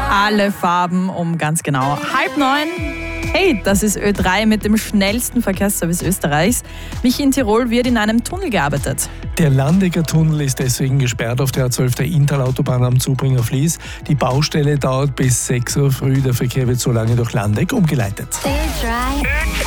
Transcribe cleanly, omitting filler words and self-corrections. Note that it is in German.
Alle Farben um ganz genau 8:30. Hey, das ist Ö3 mit dem schnellsten Verkehrsservice Österreichs. Mich in Tirol wird in einem Tunnel gearbeitet. Der Landecker Tunnel ist deswegen gesperrt auf der A12 der Inntal-Autobahn am Zubringer Fließ. Die Baustelle dauert bis 6 Uhr früh. Der Verkehr wird so lange durch Landeck umgeleitet. Ö3.